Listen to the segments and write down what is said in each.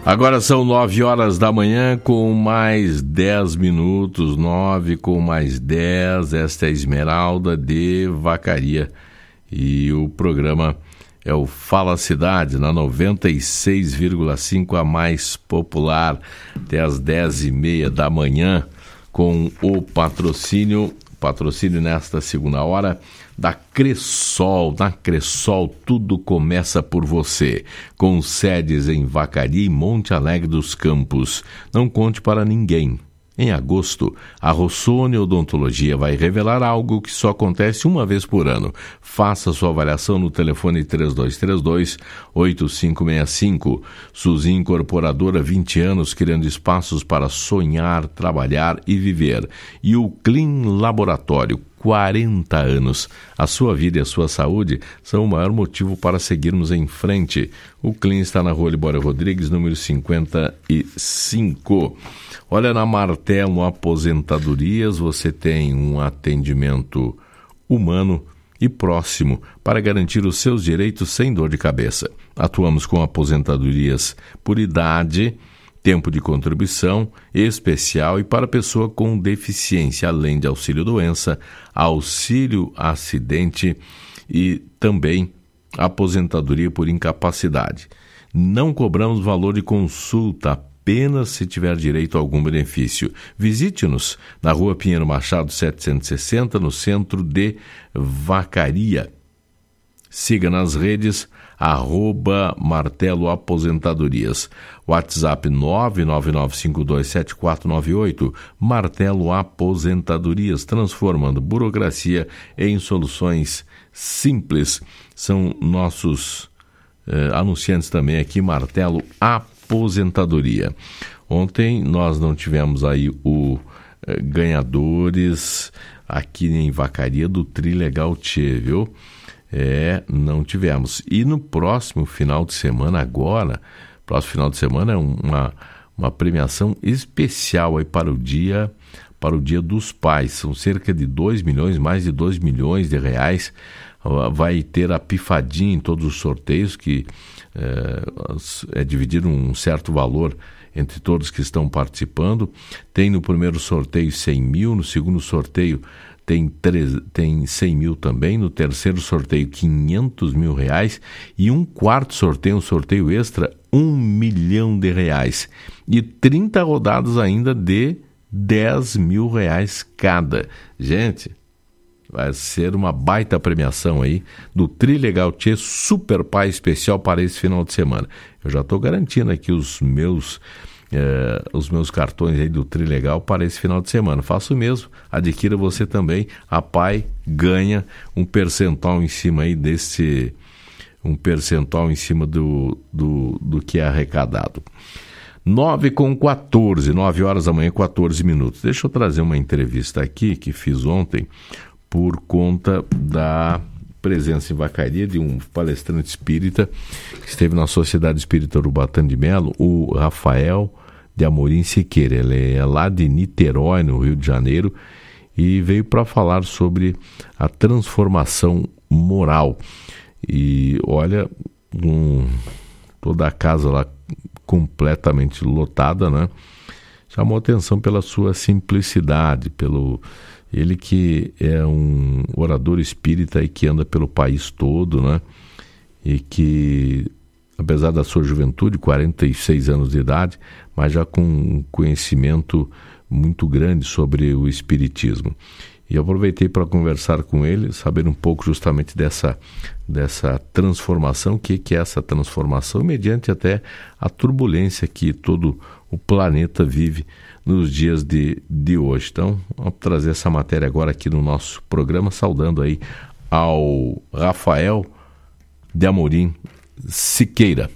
Agora são 9 horas da manhã com mais 10 minutos, 9 com mais 10. Esta é a Esmeralda de Vacaria e o programa é o Fala Cidade, na 96,5, a mais popular, até as 10h30 da manhã, com o patrocínio nesta segunda hora da Cressol. Na Cressol tudo começa por você, com sedes em Vacaria e Monte Alegre dos Campos. Não conte para ninguém. Em agosto, a Rossoni Odontologia vai revelar algo que só acontece uma vez por ano. Faça sua avaliação no telefone 3232-8565. Suzy Incorporadora, 20 anos, criando espaços para sonhar, trabalhar e viver. E o Clean Laboratório, 40 anos. A sua vida e a sua saúde são o maior motivo para seguirmos em frente. O Clean está na Rua Libório Rodrigues, número 55. Olha, na Martelo Aposentadorias você tem um atendimento humano e próximo para garantir os seus direitos sem dor de cabeça. Atuamos com aposentadorias por idade, tempo de contribuição especial e para pessoa com deficiência, além de auxílio-doença, auxílio-acidente e também aposentadoria por incapacidade. Não cobramos valor de consulta, apenas se tiver direito a algum benefício. Visite-nos na Rua Pinheiro Machado 760, no centro de Vacaria. Siga nas redes @Martelo Aposentadorias. WhatsApp 999527498. Martelo Aposentadorias, transformando burocracia em soluções simples. São nossos anunciantes também aqui, Martelo Aposentadoria. Ontem nós não tivemos aí o ganhadores aqui em Vacaria do Trilegal Tchê, viu? Não tivemos. E no próximo final de semana agora, próximo final de semana é uma premiação especial aí para o dia dos pais. São cerca de 2 milhões, mais de 2 milhões de reais. Vai ter a pifadinha em todos os sorteios, que é dividido um certo valor entre todos que estão participando. Tem no primeiro sorteio 100 mil, no segundo sorteio tem 100 mil também, no terceiro sorteio 500 mil reais e um quarto sorteio, um sorteio extra, 1 milhão de reais. E 30 rodadas ainda de 10 mil reais cada. Gente, vai ser uma baita premiação aí do Trilegal Tchê Super Pai Especial para esse final de semana. Eu já estou garantindo aqui os meus cartões aí do Trilegal para esse final de semana. Faça o mesmo, adquira você também. A Pai ganha um percentual em cima aí do que é arrecadado. 9h14, 9 horas da manhã, 14 minutos. Deixa eu trazer uma entrevista aqui que fiz ontem por conta da presença em Vacaria de um palestrante espírita que esteve na Sociedade Espírita Urubatã de Melo, o Rafael de Amorim Siqueira. Ele é lá de Niterói, no Rio de Janeiro, e veio para falar sobre a transformação moral. E olha, toda a casa lá completamente lotada, né? Chamou atenção pela sua simplicidade, ele que é um orador espírita e que anda pelo país todo, né? E que, apesar da sua juventude, 46 anos de idade, mas já com um conhecimento muito grande sobre o espiritismo. E eu aproveitei para conversar com ele, saber um pouco justamente dessa transformação, o que é essa transformação, mediante até a turbulência que todo o planeta vive nos dias de hoje. Então, vamos trazer essa matéria agora aqui no nosso programa, saudando aí ao Rafael de Amorim Siqueira.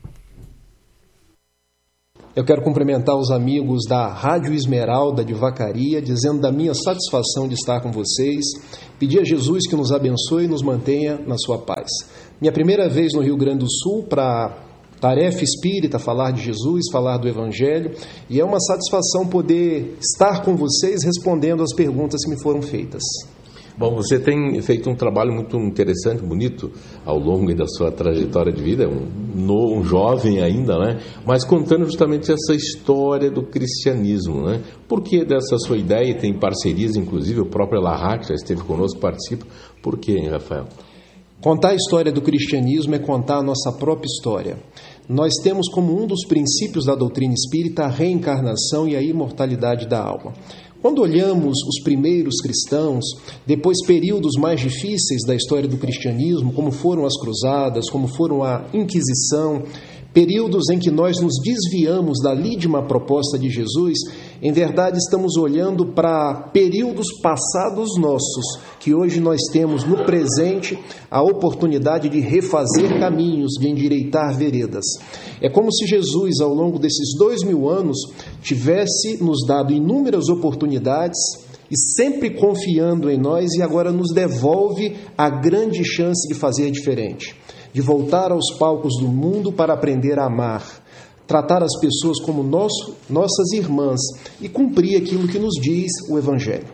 Eu quero cumprimentar os amigos da Rádio Esmeralda de Vacaria, dizendo da minha satisfação de estar com vocês, pedir a Jesus que nos abençoe e nos mantenha na sua paz. Minha primeira vez no Rio Grande do Sul para tarefa espírita, falar de Jesus, falar do Evangelho, e é uma satisfação poder estar com vocês respondendo às perguntas que me foram feitas. Bom, você tem feito um trabalho muito interessante, bonito, ao longo da sua trajetória de vida, um jovem ainda, né? Mas contando justamente essa história do cristianismo, né? Por que dessa sua ideia? Tem parcerias, inclusive, o próprio Elahá, que já esteve conosco, participa. Por que, hein, Rafael? Contar a história do cristianismo é contar a nossa própria história. Nós temos como um dos princípios da doutrina espírita a reencarnação e a imortalidade da alma. Quando olhamos os primeiros cristãos, depois períodos mais difíceis da história do cristianismo, como foram as cruzadas, como foram a Inquisição, períodos em que nós nos desviamos da lídima proposta de Jesus, em verdade estamos olhando para períodos passados nossos, que hoje nós temos no presente a oportunidade de refazer caminhos, de endireitar veredas. É como se Jesus, ao longo desses 2000 anos, tivesse nos dado inúmeras oportunidades e sempre confiando em nós, e agora nos devolve a grande chance de fazer diferente, de voltar aos palcos do mundo para aprender a amar, tratar as pessoas como nossas irmãs e cumprir aquilo que nos diz o Evangelho.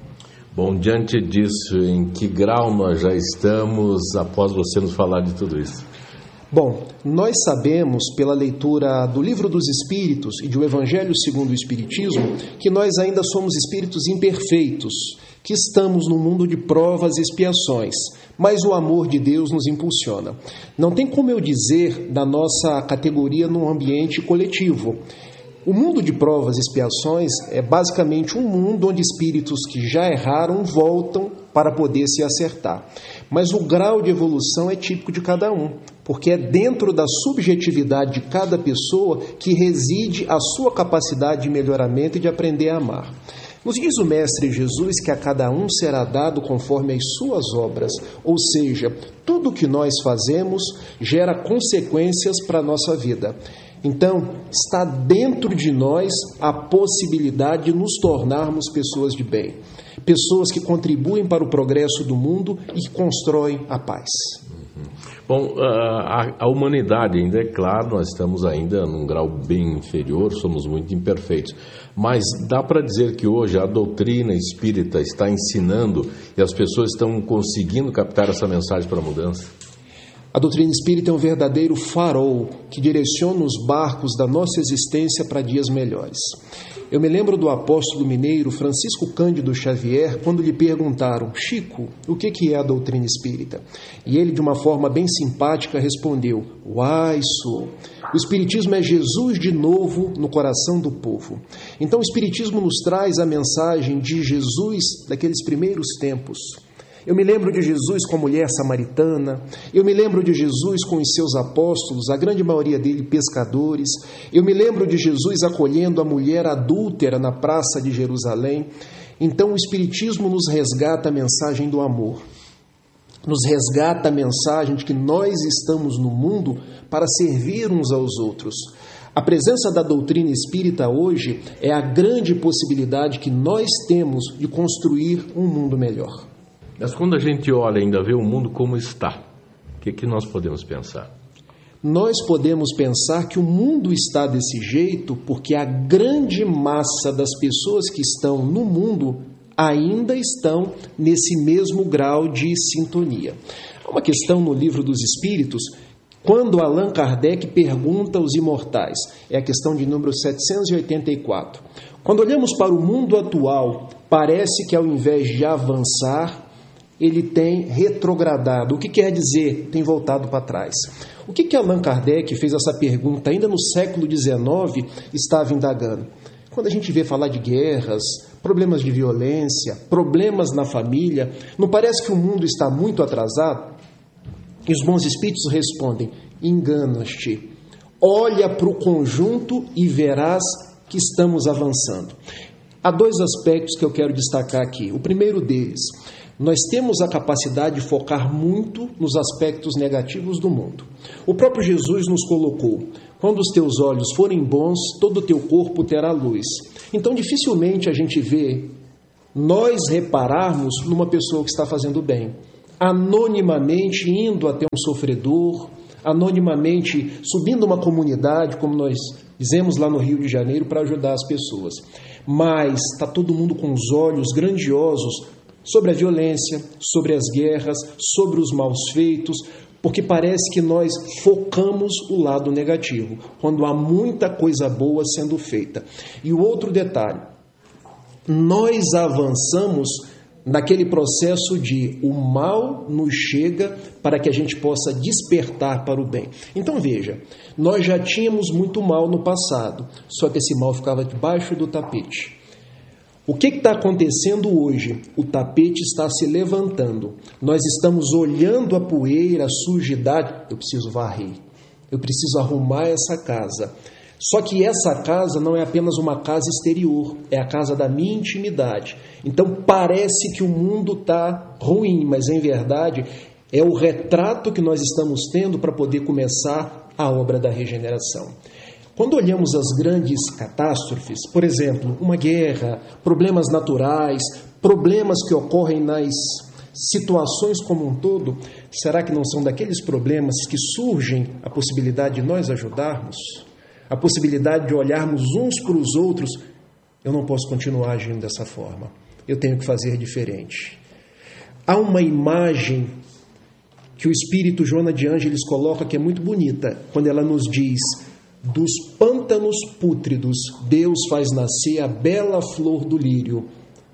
Bom, diante disso, em que grau nós já estamos após você nos falar de tudo isso? Bom, nós sabemos pela leitura do Livro dos Espíritos e do Evangelho segundo o Espiritismo que nós ainda somos espíritos imperfeitos, que estamos num mundo de provas e expiações, mas o amor de Deus nos impulsiona. Não tem como eu dizer da nossa categoria num ambiente coletivo. O mundo de provas e expiações é basicamente um mundo onde espíritos que já erraram voltam para poder se acertar. Mas o grau de evolução é típico de cada um, porque é dentro da subjetividade de cada pessoa que reside a sua capacidade de melhoramento e de aprender a amar. Nos diz o Mestre Jesus que a cada um será dado conforme as suas obras, ou seja, tudo o que nós fazemos gera consequências para a nossa vida. Então, está dentro de nós a possibilidade de nos tornarmos pessoas de bem, pessoas que contribuem para o progresso do mundo e que constroem a paz. Bom, a humanidade ainda, é claro, nós estamos ainda num grau bem inferior, somos muito imperfeitos, mas dá para dizer que hoje a doutrina espírita está ensinando e as pessoas estão conseguindo captar essa mensagem para a mudança? A doutrina espírita é um verdadeiro farol que direciona os barcos da nossa existência para dias melhores. Eu me lembro do apóstolo mineiro Francisco Cândido Xavier, quando lhe perguntaram: Chico, o que é a doutrina espírita? E ele, de uma forma bem simpática, respondeu: Uai, sou. O Espiritismo é Jesus de novo no coração do povo. Então o Espiritismo nos traz a mensagem de Jesus daqueles primeiros tempos. Eu me lembro de Jesus com a mulher samaritana, eu me lembro de Jesus com os seus apóstolos, a grande maioria deles pescadores, eu me lembro de Jesus acolhendo a mulher adúltera na praça de Jerusalém. Então o Espiritismo nos resgata a mensagem do amor, nos resgata a mensagem de que nós estamos no mundo para servir uns aos outros. A presença da doutrina espírita hoje é a grande possibilidade que nós temos de construir um mundo melhor. Mas quando a gente olha e ainda vê o mundo como está, o que nós podemos pensar? Nós podemos pensar que o mundo está desse jeito porque a grande massa das pessoas que estão no mundo ainda estão nesse mesmo grau de sintonia. Há uma questão no Livro dos Espíritos, quando Allan Kardec pergunta aos imortais, é a questão de número 784. Quando olhamos para o mundo atual, parece que ao invés de avançar, ele tem retrogradado. O que quer dizer? Tem voltado para trás. O que Allan Kardec fez essa pergunta ainda no século XIX estava indagando? Quando a gente vê falar de guerras, problemas de violência, problemas na família, não parece que o mundo está muito atrasado? E os bons espíritos respondem: enganas-te. Olha para o conjunto e verás que estamos avançando. Há dois aspectos que eu quero destacar aqui. O primeiro deles: nós temos a capacidade de focar muito nos aspectos negativos do mundo. O próprio Jesus nos colocou: quando os teus olhos forem bons, todo o teu corpo terá luz. Então, dificilmente a gente vê nós repararmos numa pessoa que está fazendo bem, anonimamente indo até um sofredor, anonimamente subindo uma comunidade, como nós fizemos lá no Rio de Janeiro, para ajudar as pessoas. Mas está todo mundo com os olhos grandiosos sobre a violência, sobre as guerras, sobre os maus feitos, porque parece que nós focamos o lado negativo, quando há muita coisa boa sendo feita. E o outro detalhe, nós avançamos naquele processo de o mal nos chega para que a gente possa despertar para o bem. Então veja, nós já tínhamos muito mal no passado, só que esse mal ficava debaixo do tapete. O que está acontecendo hoje? O tapete está se levantando. Nós estamos olhando a poeira, a sujidade. Eu preciso varrer. Eu preciso arrumar essa casa. Só que essa casa não é apenas uma casa exterior. É a casa da minha intimidade. Então parece que o mundo está ruim, mas em verdade é o retrato que nós estamos tendo para poder começar a obra da regeneração. Quando olhamos as grandes catástrofes, por exemplo, uma guerra, problemas naturais, problemas que ocorrem nas situações como um todo, será que não são daqueles problemas que surgem a possibilidade de nós ajudarmos? A possibilidade de olharmos uns para os outros? Eu não posso continuar agindo dessa forma. Eu tenho que fazer diferente. Há uma imagem que o Espírito Joana de Ângeles coloca que é muito bonita, quando ela nos diz: dos pântanos pútridos, Deus faz nascer a bela flor do lírio.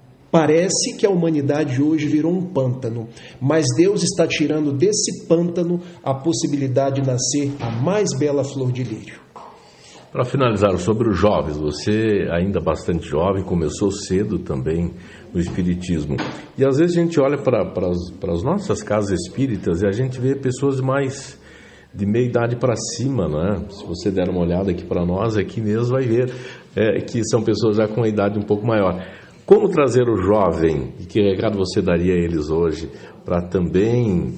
Parece que a humanidade hoje virou um pântano, mas Deus está tirando desse pântano a possibilidade de nascer a mais bela flor de lírio. Para finalizar, sobre os jovens, você ainda bastante jovem, começou cedo também no espiritismo. E às vezes a gente olha para as nossas casas espíritas e a gente vê pessoas mais de meia idade para cima, né? Se você der uma olhada aqui para nós, aqui mesmo vai ver que são pessoas já com uma idade um pouco maior. Como trazer o jovem, e que recado você daria a eles hoje, para também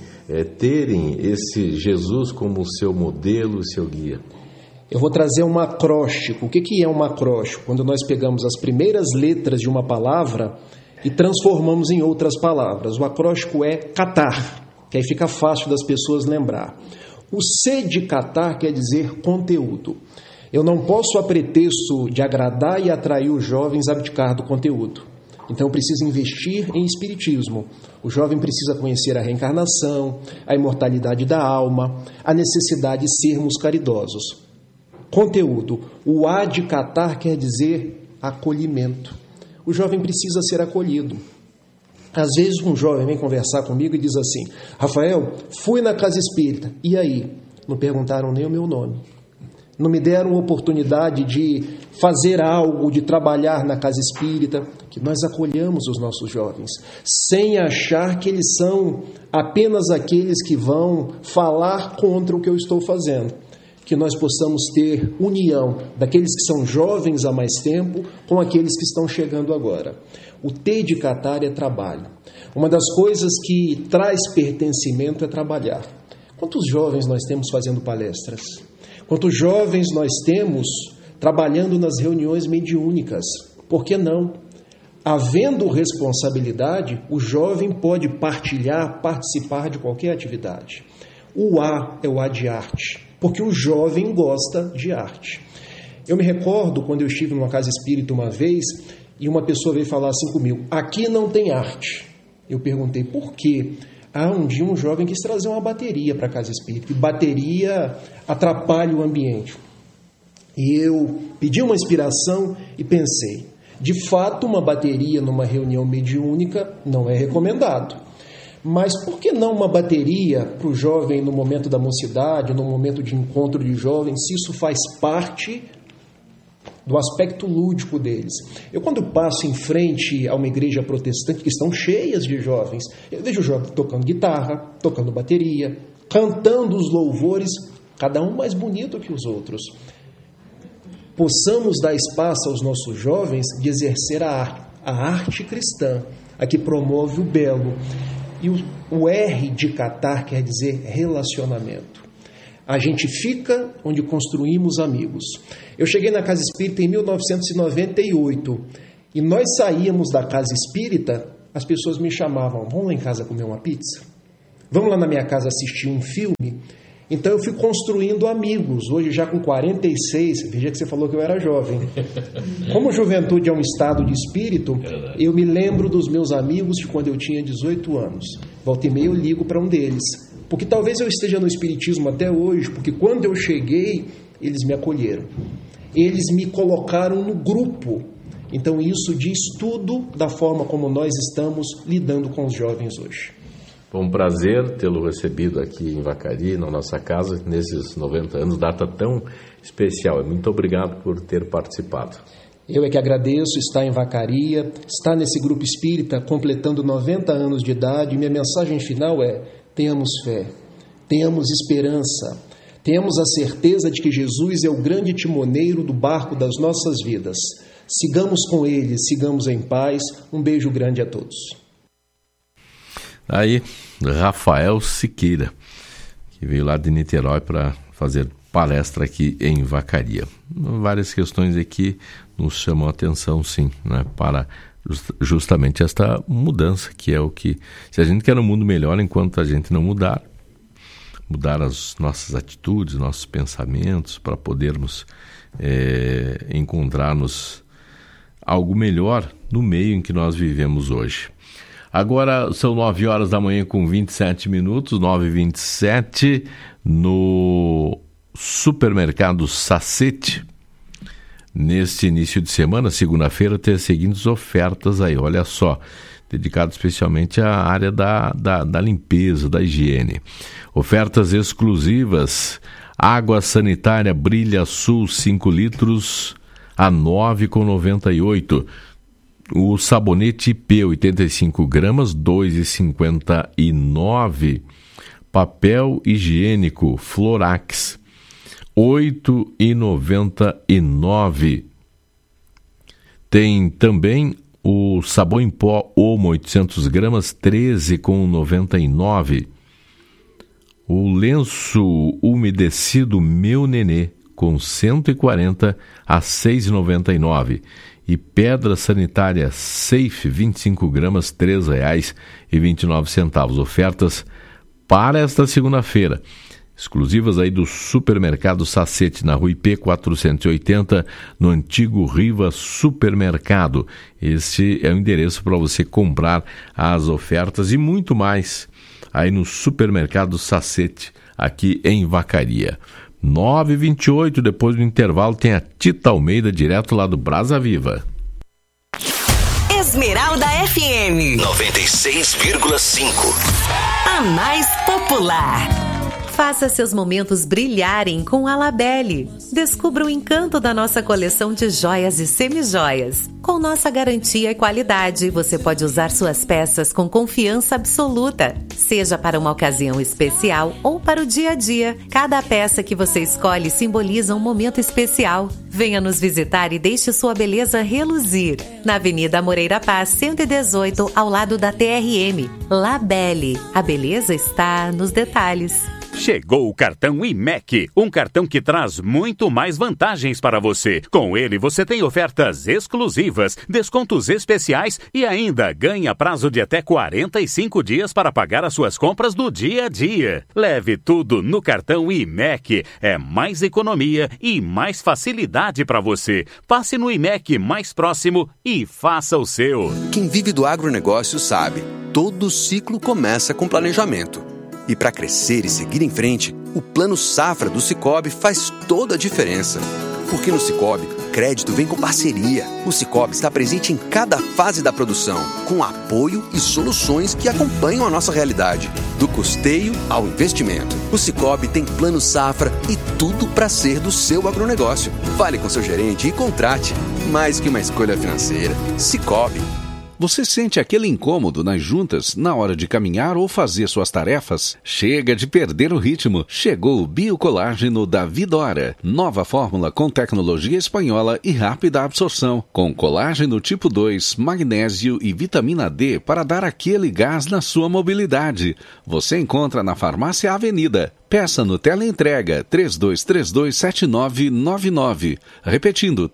terem esse Jesus como seu modelo, seu guia? Eu vou trazer um acróstico. O que é um acróstico? Quando nós pegamos as primeiras letras de uma palavra e transformamos em outras palavras. O acróstico é catar, que aí fica fácil das pessoas lembrar. O C de catar quer dizer conteúdo. Eu não posso, a pretexto de agradar e atrair os jovens, abdicar do conteúdo. Então eu preciso investir em espiritismo. O jovem precisa conhecer a reencarnação, a imortalidade da alma, a necessidade de sermos caridosos. Conteúdo. O A de catar quer dizer acolhimento. O jovem precisa ser acolhido. Às vezes um jovem vem conversar comigo e diz assim: Rafael, fui na casa espírita, e aí? Não perguntaram nem o meu nome. Não me deram oportunidade de fazer algo, de trabalhar na casa espírita, que nós acolhamos os nossos jovens, sem achar que eles são apenas aqueles que vão falar contra o que eu estou fazendo. Que nós possamos ter união daqueles que são jovens há mais tempo com aqueles que estão chegando agora. O T de catar é trabalho. Uma das coisas que traz pertencimento é trabalhar. Quantos jovens nós temos fazendo palestras? Quantos jovens nós temos trabalhando nas reuniões mediúnicas? Por que não? Havendo responsabilidade, o jovem pode participar de qualquer atividade. O A é o A de arte, porque o jovem gosta de arte. Eu me recordo quando eu estive numa casa espírita uma vez e uma pessoa veio falar assim comigo: aqui não tem arte. Eu perguntei por quê. Um dia um jovem quis trazer uma bateria para a casa espírita, e bateria atrapalha o ambiente. E eu pedi uma inspiração e pensei: de fato, uma bateria numa reunião mediúnica não é recomendado. Mas por que não uma bateria para o jovem no momento da mocidade, no momento de encontro de jovens, se isso faz parte do aspecto lúdico deles? Eu, quando passo em frente a uma igreja protestante que estão cheias de jovens, eu vejo o jovem tocando guitarra, tocando bateria, cantando os louvores, cada um mais bonito que os outros. Possamos dar espaço aos nossos jovens de exercer a arte cristã, a que promove o belo. E o R de catar quer dizer relacionamento. A gente fica onde construímos amigos. Eu cheguei na casa espírita em 1998 e nós saíamos da casa espírita, as pessoas me chamavam: vamos lá em casa comer uma pizza? Vamos lá na minha casa assistir um filme? Então eu fui construindo amigos, hoje já com 46, veja que você falou que eu era jovem. Como juventude é um estado de espírito, eu me lembro dos meus amigos de quando eu tinha 18 anos. Volta e meia eu ligo para um deles, porque talvez eu esteja no espiritismo até hoje, porque quando eu cheguei, eles me acolheram. Eles me colocaram no grupo. Então isso diz tudo da forma como nós estamos lidando com os jovens hoje. Foi um prazer tê-lo recebido aqui em Vacaria, na nossa casa, nesses 90 anos, data tão especial. Muito obrigado por ter participado. Eu é que agradeço estar em Vacaria, estar nesse grupo espírita completando 90 anos de idade. Minha mensagem final é: tenhamos fé, tenhamos esperança, tenhamos a certeza de que Jesus é o grande timoneiro do barco das nossas vidas. Sigamos com Ele, sigamos em paz. Um beijo grande a todos. Aí, Rafael Siqueira, que veio lá de Niterói para fazer palestra aqui em Vacaria. Várias questões aqui nos chamam a atenção, sim, né, para justamente esta mudança, que é o que, se a gente quer um mundo melhor, enquanto a gente não mudar as nossas atitudes, nossos pensamentos, para podermos encontrarmos algo melhor no meio em que nós vivemos hoje. Agora são 9 horas da manhã com 27 minutos, 9h27, no supermercado Sacete. Neste início de semana, segunda-feira, tem as seguintes ofertas aí, olha só, dedicado especialmente à área da limpeza, da higiene. Ofertas exclusivas: água sanitária Brilha Sul 5 litros a R$ 9,98. O sabonete IP 85 gramas, R$ 2,59. Papel higiênico Florax, R$ 8,99. Tem também o sabão em pó Omo 800 gramas, R$ 13,99. O lenço umedecido Meu Nenê, com 140 a R$ 6,99. E pedra sanitária Safe 25 gramas, R$ 3,29. Ofertas para esta segunda-feira, exclusivas aí do supermercado Sacete, na Rua IP 480, no antigo Riva Supermercado. Este é o endereço para você comprar as ofertas e muito mais aí no supermercado Sacete, aqui em Vacaria. 9h28, depois do intervalo, tem a Tita Almeida, direto lá do Brasa Viva. Esmeralda FM 96,5. A mais popular. Faça seus momentos brilharem com a Labelle. Descubra o encanto da nossa coleção de joias e semijoias. Com nossa garantia e qualidade, você pode usar suas peças com confiança absoluta. Seja para uma ocasião especial ou para o dia a dia, cada peça que você escolhe simboliza um momento especial. Venha nos visitar e deixe sua beleza reluzir. Na Avenida Moreira Paz, 118, ao lado da TRM. Labelle. A beleza está nos detalhes. Chegou o cartão IMEC, um cartão que traz muito mais vantagens para você. Com ele, você tem ofertas exclusivas, descontos especiais e ainda ganha prazo de até 45 dias para pagar as suas compras do dia a dia. Leve tudo no cartão IMEC. É mais economia e mais facilidade para você. Passe no IMEC mais próximo e faça o seu. Quem vive do agronegócio sabe, todo ciclo começa com planejamento. E para crescer e seguir em frente, o Plano Safra do Sicoob faz toda a diferença. Porque no Sicoob, crédito vem com parceria. O Sicoob está presente em cada fase da produção, com apoio e soluções que acompanham a nossa realidade. Do custeio ao investimento. O Sicoob tem Plano Safra e tudo para ser do seu agronegócio. Fale com seu gerente e contrate. Mais que uma escolha financeira. Sicoob. Você sente aquele incômodo nas juntas na hora de caminhar ou fazer suas tarefas? Chega de perder o ritmo. Chegou o Biocolágeno da Vidora. Nova fórmula com tecnologia espanhola e rápida absorção. Com colágeno tipo 2, magnésio e vitamina D para dar aquele gás na sua mobilidade. Você encontra na Farmácia Avenida. Peça no teleentrega 3232-7999. Repetindo,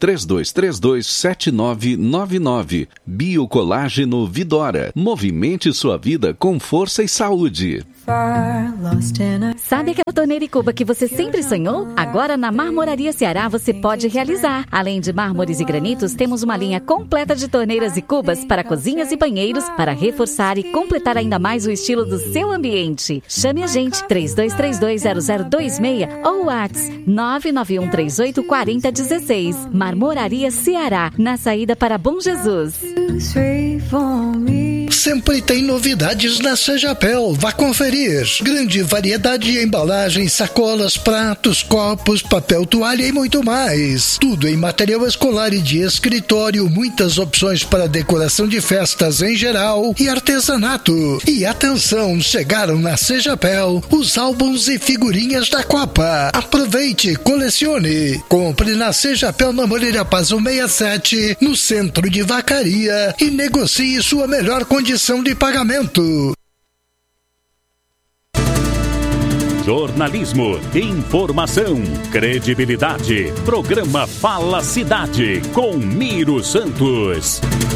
3232-7999. Biocolágeno Vidora. Movimente sua vida com força e saúde. Sabe aquela torneira e cuba que você sempre sonhou? Agora na Marmoraria Ceará você pode realizar. Além de mármores e granitos, temos uma linha completa de torneiras e cubas para cozinhas e banheiros para reforçar e completar ainda mais o estilo do seu ambiente. Chame a gente 32320026 ou WhatsApp 991384016. Marmoraria Ceará, na saída para Bom Jesus. Sempre tem novidades na Sejapel. Vá conferir. Grande variedade de embalagens, sacolas, pratos, copos, papel toalha e muito mais. Tudo em material escolar e de escritório. Muitas opções para decoração de festas em geral e artesanato. E atenção, chegaram na Sejapel os álbuns e figurinhas da Copa. Aproveite, colecione. Compre na Sejapel na Moreira Paz 167, no centro de Vacaria, e negocie sua melhor condição de pagamento. Jornalismo, informação, credibilidade. Programa Fala Cidade com Miro Santos.